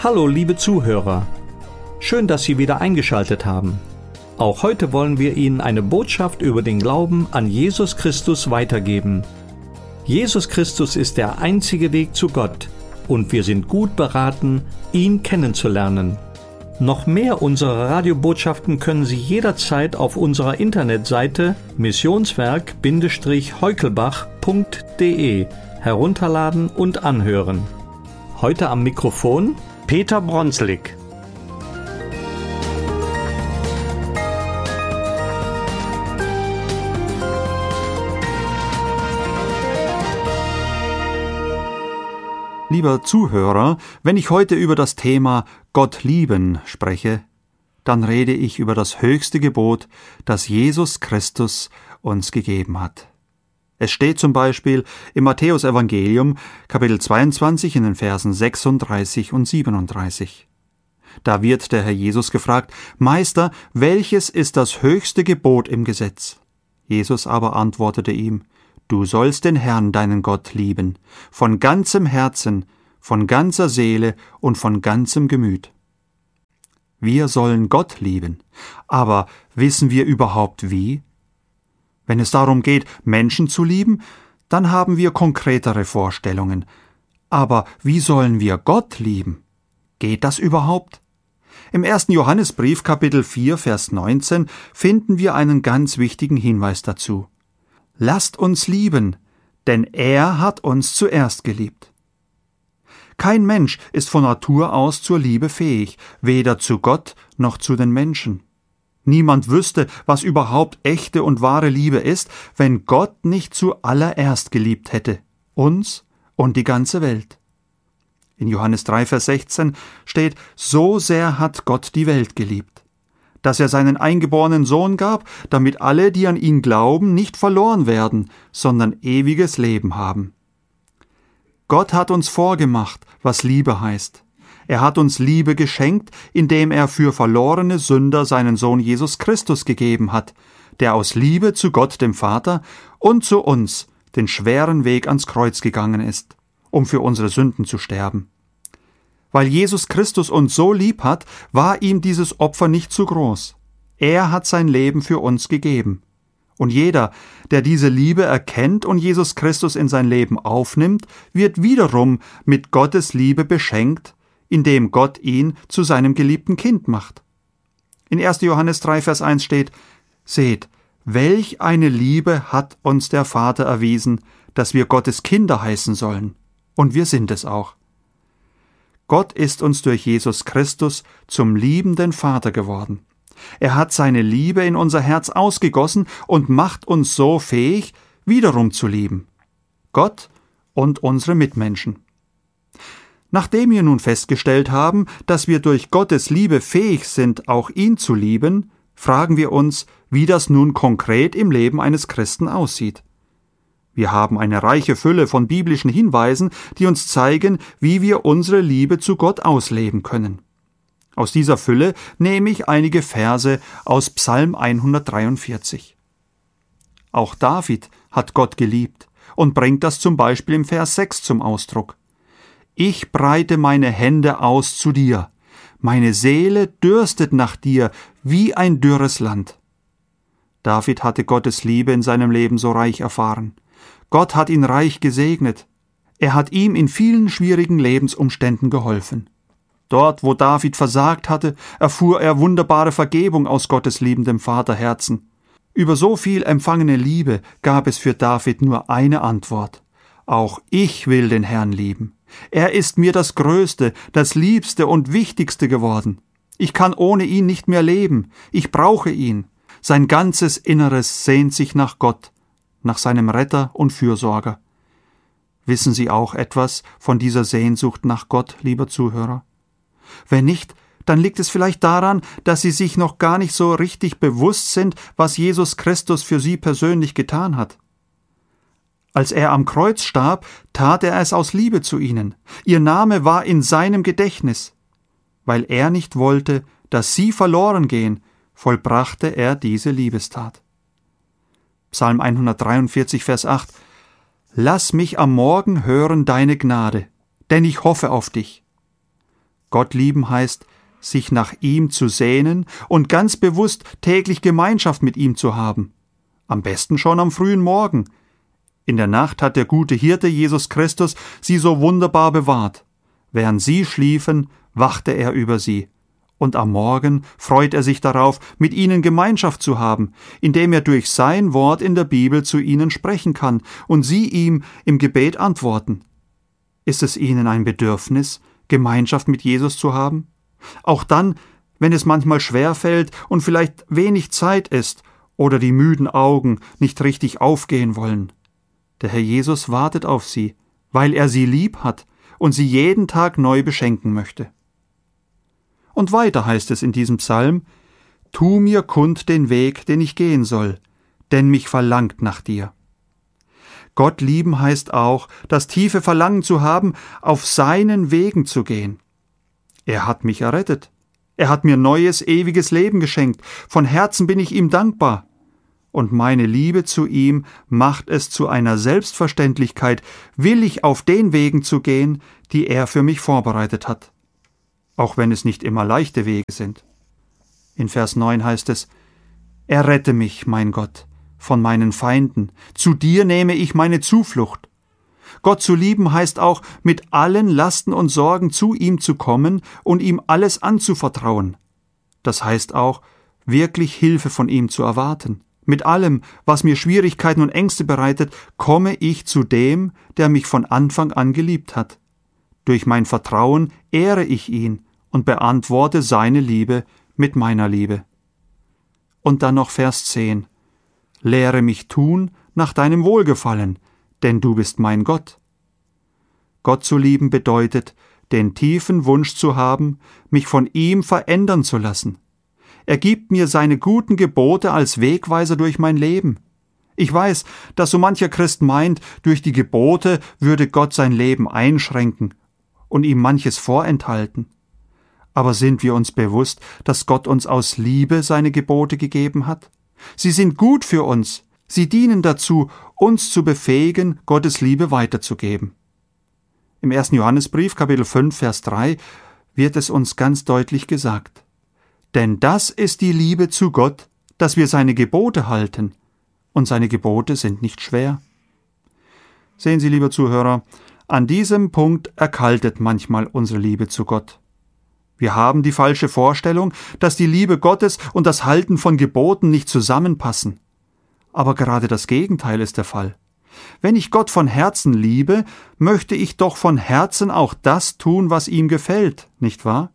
Hallo liebe Zuhörer, schön, dass Sie wieder eingeschaltet haben. Auch heute wollen wir Ihnen eine Botschaft über den Glauben an Jesus Christus weitergeben. Jesus Christus ist der einzige Weg zu Gott und wir sind gut beraten, ihn kennenzulernen. Noch mehr unserer Radiobotschaften können Sie jederzeit auf unserer Internetseite missionswerk-heukelbach.de herunterladen und anhören. Heute am Mikrofon Peter Bronslik. Lieber Zuhörer, wenn ich heute über das Thema Gott lieben spreche, dann rede ich über das höchste Gebot, das Jesus Christus uns gegeben hat. Es steht zum Beispiel im Matthäusevangelium, Kapitel 22, in den Versen 36 und 37. Da wird der Herr Jesus gefragt: Meister, welches ist das höchste Gebot im Gesetz? Jesus aber antwortete ihm: Du sollst den Herrn, deinen Gott, lieben, von ganzem Herzen, von ganzer Seele und von ganzem Gemüt. Wir sollen Gott lieben, aber wissen wir überhaupt wie? Wenn es darum geht, Menschen zu lieben, dann haben wir konkretere Vorstellungen. Aber wie sollen wir Gott lieben? Geht das überhaupt? Im 1. Johannesbrief, Kapitel 4, Vers 19, finden wir einen ganz wichtigen Hinweis dazu. Lasst uns lieben, denn er hat uns zuerst geliebt. Kein Mensch ist von Natur aus zur Liebe fähig, weder zu Gott noch zu den Menschen. Niemand wüsste, was überhaupt echte und wahre Liebe ist, wenn Gott nicht zuallererst geliebt hätte, uns und die ganze Welt. In Johannes 3, Vers 16 steht: So sehr hat Gott die Welt geliebt, dass er seinen eingeborenen Sohn gab, damit alle, die an ihn glauben, nicht verloren werden, sondern ewiges Leben haben. Gott hat uns vorgemacht, was Liebe heißt. Er hat uns Liebe geschenkt, indem er für verlorene Sünder seinen Sohn Jesus Christus gegeben hat, der aus Liebe zu Gott dem Vater und zu uns den schweren Weg ans Kreuz gegangen ist, um für unsere Sünden zu sterben. Weil Jesus Christus uns so lieb hat, war ihm dieses Opfer nicht zu groß. Er hat sein Leben für uns gegeben. Und jeder, der diese Liebe erkennt und Jesus Christus in sein Leben aufnimmt, wird wiederum mit Gottes Liebe beschenkt, indem Gott ihn zu seinem geliebten Kind macht. In 1. Johannes 3, Vers 1 steht: Seht, welch eine Liebe hat uns der Vater erwiesen, dass wir Gottes Kinder heißen sollen. Und wir sind es auch. Gott ist uns durch Jesus Christus zum liebenden Vater geworden. Er hat seine Liebe in unser Herz ausgegossen und macht uns so fähig, wiederum zu lieben. Gott und unsere Mitmenschen. Nachdem wir nun festgestellt haben, dass wir durch Gottes Liebe fähig sind, auch ihn zu lieben, fragen wir uns, wie das nun konkret im Leben eines Christen aussieht. Wir haben eine reiche Fülle von biblischen Hinweisen, die uns zeigen, wie wir unsere Liebe zu Gott ausleben können. Aus dieser Fülle nehme ich einige Verse aus Psalm 143. Auch David hat Gott geliebt und bringt das zum Beispiel im Vers 6 zum Ausdruck. Ich breite meine Hände aus zu dir, meine Seele dürstet nach dir wie ein dürres Land. David hatte Gottes Liebe in seinem Leben so reich erfahren. Gott hat ihn reich gesegnet. Er hat ihm in vielen schwierigen Lebensumständen geholfen. Dort, wo David versagt hatte, erfuhr er wunderbare Vergebung aus Gottes liebendem Vaterherzen. Über so viel empfangene Liebe gab es für David nur eine Antwort: Auch ich will den Herrn lieben. Er ist mir das Größte, das Liebste und Wichtigste geworden. Ich kann ohne ihn nicht mehr leben. Ich brauche ihn. Sein ganzes Inneres sehnt sich nach Gott, nach seinem Retter und Fürsorger. Wissen Sie auch etwas von dieser Sehnsucht nach Gott, lieber Zuhörer? Wenn nicht, dann liegt es vielleicht daran, dass Sie sich noch gar nicht so richtig bewusst sind, was Jesus Christus für Sie persönlich getan hat. Als er am Kreuz starb, tat er es aus Liebe zu ihnen. Ihr Name war in seinem Gedächtnis. Weil er nicht wollte, dass sie verloren gehen, vollbrachte er diese Liebestat. Psalm 143, Vers 8: Lass mich am Morgen hören deine Gnade, denn ich hoffe auf dich. Gott lieben heißt, sich nach ihm zu sehnen und ganz bewusst täglich Gemeinschaft mit ihm zu haben. Am besten schon am frühen Morgen. In der Nacht hat der gute Hirte Jesus Christus sie so wunderbar bewahrt. Während sie schliefen, wachte er über sie. Und am Morgen freut er sich darauf, mit ihnen Gemeinschaft zu haben, indem er durch sein Wort in der Bibel zu ihnen sprechen kann und sie ihm im Gebet antworten. Ist es ihnen ein Bedürfnis, Gemeinschaft mit Jesus zu haben? Auch dann, wenn es manchmal schwer fällt und vielleicht wenig Zeit ist oder die müden Augen nicht richtig aufgehen wollen. Der Herr Jesus wartet auf sie, weil er sie lieb hat und sie jeden Tag neu beschenken möchte. Und weiter heißt es in diesem Psalm: Tu mir kund den Weg, den ich gehen soll, denn mich verlangt nach dir. Gott lieben heißt auch, das tiefe Verlangen zu haben, auf seinen Wegen zu gehen. Er hat mich errettet. Er hat mir neues, ewiges Leben geschenkt. Von Herzen bin ich ihm dankbar. Und meine Liebe zu ihm macht es zu einer Selbstverständlichkeit, willig auf den Wegen zu gehen, die er für mich vorbereitet hat. Auch wenn es nicht immer leichte Wege sind. In Vers 9 heißt es: Errette mich, mein Gott, von meinen Feinden, zu dir nehme ich meine Zuflucht. Gott zu lieben heißt auch, mit allen Lasten und Sorgen zu ihm zu kommen und ihm alles anzuvertrauen. Das heißt auch, wirklich Hilfe von ihm zu erwarten. Mit allem, was mir Schwierigkeiten und Ängste bereitet, komme ich zu dem, der mich von Anfang an geliebt hat. Durch mein Vertrauen ehre ich ihn und beantworte seine Liebe mit meiner Liebe. Und dann noch Vers 10. Lehre mich tun nach deinem Wohlgefallen, denn du bist mein Gott. Gott zu lieben bedeutet, den tiefen Wunsch zu haben, mich von ihm verändern zu lassen. Er gibt mir seine guten Gebote als Wegweiser durch mein Leben. Ich weiß, dass so mancher Christ meint, durch die Gebote würde Gott sein Leben einschränken und ihm manches vorenthalten. Aber sind wir uns bewusst, dass Gott uns aus Liebe seine Gebote gegeben hat? Sie sind gut für uns. Sie dienen dazu, uns zu befähigen, Gottes Liebe weiterzugeben. Im 1. Johannesbrief, Kapitel 5, Vers 3, wird es uns ganz deutlich gesagt. Denn das ist die Liebe zu Gott, dass wir seine Gebote halten. Und seine Gebote sind nicht schwer. Sehen Sie, lieber Zuhörer, an diesem Punkt erkaltet manchmal unsere Liebe zu Gott. Wir haben die falsche Vorstellung, dass die Liebe Gottes und das Halten von Geboten nicht zusammenpassen. Aber gerade das Gegenteil ist der Fall. Wenn ich Gott von Herzen liebe, möchte ich doch von Herzen auch das tun, was ihm gefällt, nicht wahr?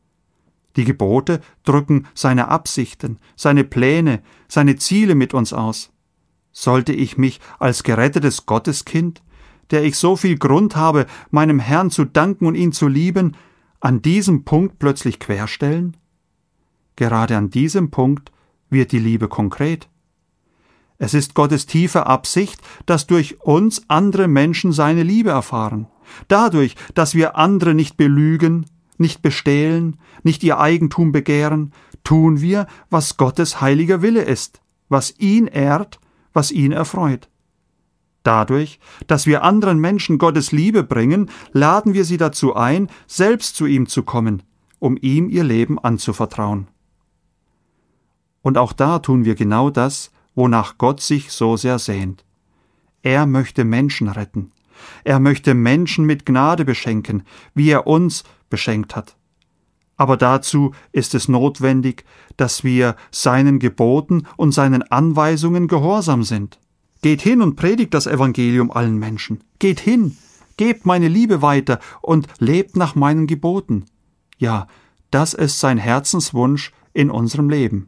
Die Gebote drücken seine Absichten, seine Pläne, seine Ziele mit uns aus. Sollte ich mich als gerettetes Gotteskind, der ich so viel Grund habe, meinem Herrn zu danken und ihn zu lieben, an diesem Punkt plötzlich querstellen? Gerade an diesem Punkt wird die Liebe konkret. Es ist Gottes tiefe Absicht, dass durch uns andere Menschen seine Liebe erfahren. Dadurch, dass wir andere nicht belügen, nicht bestehlen, nicht ihr Eigentum begehren, tun wir, was Gottes heiliger Wille ist, was ihn ehrt, was ihn erfreut. Dadurch, dass wir anderen Menschen Gottes Liebe bringen, laden wir sie dazu ein, selbst zu ihm zu kommen, um ihm ihr Leben anzuvertrauen. Und auch da tun wir genau das, wonach Gott sich so sehr sehnt. Er möchte Menschen retten. Er möchte Menschen mit Gnade beschenken, wie er uns beschenkt hat. Aber dazu ist es notwendig, dass wir seinen Geboten und seinen Anweisungen gehorsam sind. Geht hin und predigt das Evangelium allen Menschen. Geht hin, gebt meine Liebe weiter und lebt nach meinen Geboten. Ja, das ist sein Herzenswunsch in unserem Leben.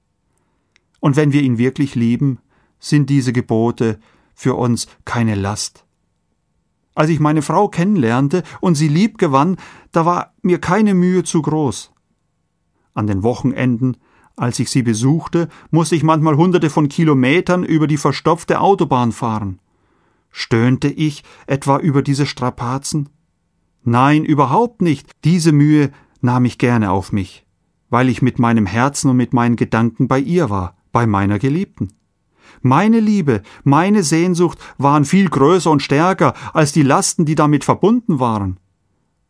Und wenn wir ihn wirklich lieben, sind diese Gebote für uns keine Last. Als ich meine Frau kennenlernte und sie lieb gewann, da war mir keine Mühe zu groß. An den Wochenenden, als ich sie besuchte, musste ich manchmal Hunderte von Kilometern über die verstopfte Autobahn fahren. Stöhnte ich etwa über diese Strapazen? Nein, überhaupt nicht. Diese Mühe nahm ich gerne auf mich, weil ich mit meinem Herzen und mit meinen Gedanken bei ihr war, bei meiner Geliebten. Meine Liebe, meine Sehnsucht waren viel größer und stärker als die Lasten, die damit verbunden waren.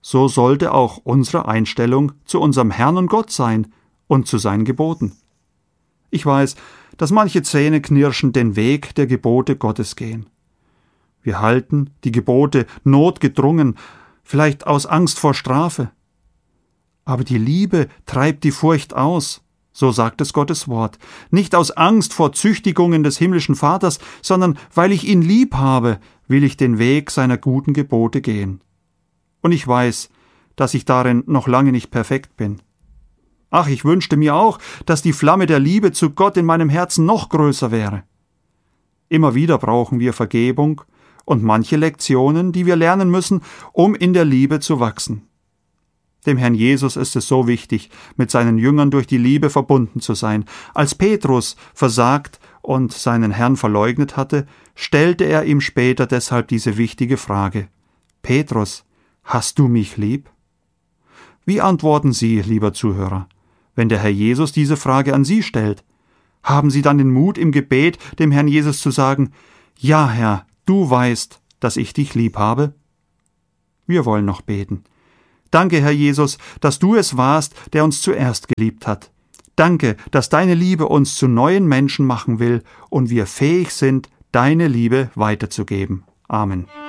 so sollte auch unsere Einstellung zu unserem Herrn und Gott sein und zu seinen Geboten. Ich weiß, dass manche zähneknirschend den Weg der Gebote Gottes gehen. Wir halten die Gebote notgedrungen, vielleicht aus Angst vor Strafe. Aber die Liebe treibt die Furcht aus, so sagt es Gottes Wort. Nicht aus Angst vor Züchtigungen des himmlischen Vaters, sondern weil ich ihn lieb habe, will ich den Weg seiner guten Gebote gehen. Und ich weiß, dass ich darin noch lange nicht perfekt bin. Ach, ich wünschte mir auch, dass die Flamme der Liebe zu Gott in meinem Herzen noch größer wäre. Immer wieder brauchen wir Vergebung und manche Lektionen, die wir lernen müssen, um in der Liebe zu wachsen. Dem Herrn Jesus ist es so wichtig, mit seinen Jüngern durch die Liebe verbunden zu sein. Als Petrus versagt und seinen Herrn verleugnet hatte, stellte er ihm später deshalb diese wichtige Frage: Petrus, hast du mich lieb? Wie antworten Sie, lieber Zuhörer, wenn der Herr Jesus diese Frage an Sie stellt? Haben Sie dann den Mut, im Gebet dem Herrn Jesus zu sagen: Ja, Herr, du weißt, dass ich dich lieb habe? Wir wollen noch beten. Danke, Herr Jesus, dass du es warst, der uns zuerst geliebt hat. Danke, dass deine Liebe uns zu neuen Menschen machen will und wir fähig sind, deine Liebe weiterzugeben. Amen.